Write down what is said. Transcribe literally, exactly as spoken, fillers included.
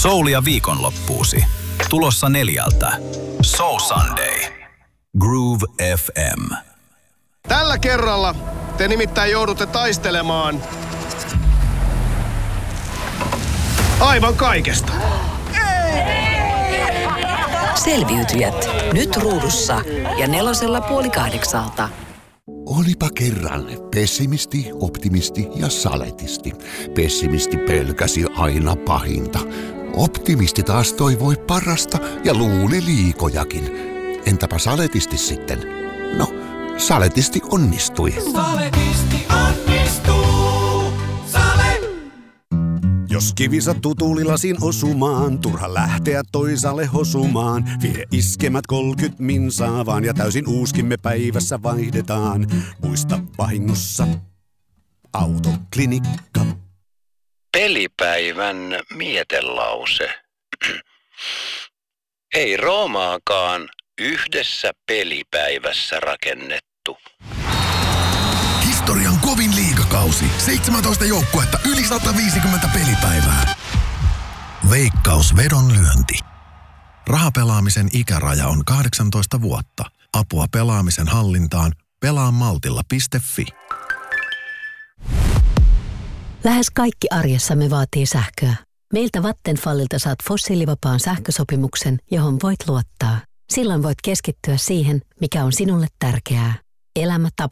Soulia viikonloppuusi. Tulossa neljältä. Soul Sunday. Groove F M. Tällä kerralla te nimittäin joudutte taistelemaan aivan kaikesta. Selviytyjät. Nyt ruudussa ja nelosella puoli kahdeksalta. Olipa kerran pessimisti, optimisti ja saletisti. Pessimisti pelkäsi aina pahinta. Optimisti taas toivoi parasta ja luuli liikojakin. Entäpä saletisti sitten? No, saletisti onnistui. Saletisti onnistuu. Sale! Jos kivi sattuu tuulilasin osumaan, turha lähteä toisaalle hosumaan. Vie iskemät kolkyt minsaa vaan ja täysin uuskimme päivässä vaihdetaan. Muista vahingossa autoklinikka. Pelipäivän mietelause. Ei Roomaakaan yhdessä pelipäivässä rakennettu. Historian kovin liigakausi. seitsemäntoista joukkuetta, yli sata viisikymmentä pelipäivää. Veikkaus vedonlyönti. Rahapelaamisen ikäraja on kahdeksantoista vuotta. Apua pelaamisen hallintaan. pelaa maltilla piste fi. Lähes kaikki arjessamme vaatii sähköä. Meiltä Vattenfallilta saat fossiilivapaan sähkösopimuksen, johon voit luottaa. Silloin voit keskittyä siihen, mikä on sinulle tärkeää. Elämä tapahtuu.